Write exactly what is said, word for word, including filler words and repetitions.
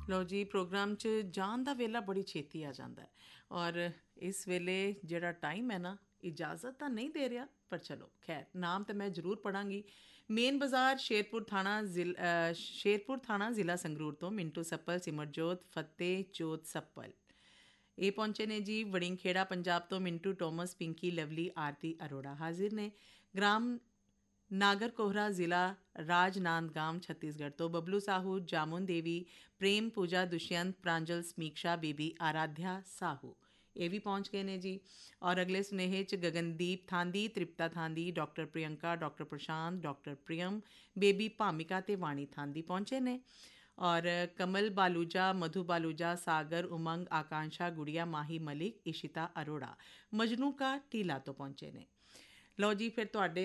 ਲਓ ਜੀ, ਪ੍ਰੋਗਰਾਮ 'ਚ ਜਾਣ ਦਾ ਵੇਲਾ ਬੜੀ ਛੇਤੀ ਆ ਜਾਂਦਾ ਹੈ ਔਰ ਇਸ ਵੇਲੇ ਜਿਹੜਾ ਟਾਈਮ ਹੈ ਨਾ, ਇਜਾਜ਼ਤ ਤਾਂ ਨਹੀਂ ਦੇ ਰਿਹਾ, ਪਰ ਚਲੋ ਖੈਰ, ਨਾਮ ਤਾਂ ਮੈਂ ਜ਼ਰੂਰ ਪੜ੍ਹਾਂਗੀ। ਮੇਨ ਬਾਜ਼ਾਰ, ਸ਼ੇਰਪੁਰ ਥਾਣਾ, ਜ਼ਿਲ੍ਹਾ ਸ਼ੇਰਪੁਰ ਥਾਣਾ, ਜ਼ਿਲ੍ਹਾ ਸੰਗਰੂਰ ਤੋਂ ਮਿੰਟੂ ਸੱਪਲ, ਸਿਮਰਜੋਤ ਫਤਿਹ ਜੋਤ ਸੱਪਲ ਇਹ ਪਹੁੰਚੇ ਨੇ ਜੀ। ਵੜਿੰਗਖੇੜਾ ਪੰਜਾਬ ਤੋਂ ਮਿੰਟੂ ਟੋਮਸ, ਪਿੰਕੀ ਲਵਲੀ, ਆਰਤੀ ਅਰੋੜਾ ਹਾਜ਼ਰ ਨੇ। ਗ੍ਰਾਮ ਨਾਗਰ ਕੋਹਰਾ, ਜ਼ਿਲ੍ਹਾ ਰਾਜਨਾਂਦਗਾਮ, ਛੱਤੀਸਗੜ੍ਹ ਤੋਂ ਬਬਲੂ ਸਾਹੂ, ਜਾਮੁਨ ਦੇਵੀ, ਪ੍ਰੇਮ ਪੂਜਾ, ਦੁਸ਼ਯੰਤ, ਪ੍ਰਾਂਜਲ, ਸਮੀਕਸ਼ਾ, ਬੀਬੀ ਆਰਾਧਿਆ ਸਾਹੂ ਇਹ ਵੀ ਪਹੁੰਚ ਗਏ ਨੇ ਜੀ। ਔਰ ਅਗਲੇ ਸੁਨੇਹੇ 'ਚ ਗਗਨਦੀਪ ਥਾਂਦੀ, ਤ੍ਰਿਪਤਾ ਥਾਂਦੀ, ਡਾਕਟਰ ਪ੍ਰਿਯੰਕਾ, ਡਾਕਟਰ ਪ੍ਰਸ਼ਾਂਤ, ਡਾਕਟਰ ਪ੍ਰਿਯਮ, ਬੇਬੀ ਭਾਮਿਕਾ ਅਤੇ ਵਾਣੀ ਥਾਂਦੀ ਪਹੁੰਚੇ ਨੇ। ਔਰ ਕਮਲ ਬਾਲੂਜਾ, ਮਧੂ ਬਾਲੂਜਾ, ਸਾਗਰ, ਉਮੰਗ, ਆਕਾਂਸ਼ਾ, ਗੁੜੀਆ, ਮਾਹੀ ਮਲਿਕ, ਇਸ਼ਿਤਾ ਅਰੋੜਾ ਮਜਨੂ ਕਾ ਟੀਲਾ ਤੋਂ ਪਹੁੰਚੇ ਨੇ। ਲਓ ਜੀ, ਫਿਰ ਤੁਹਾਡੇ